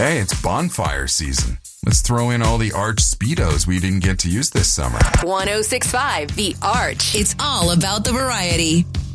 Hey, it's bonfire season. Let's throw in all the Arch Speedos we didn't get to use this summer. 106.5 The Arch. It's all about the variety.